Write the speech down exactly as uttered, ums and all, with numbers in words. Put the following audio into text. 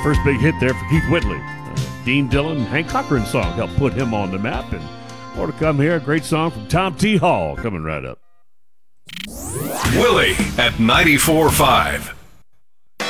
First big hit there for Keith Whitley. Uh, Dean Dillon, Hank Cochran song helped put him on the map. And more to come here. A great song from Tom T. Hall coming right up. Willie at ninety-four point five.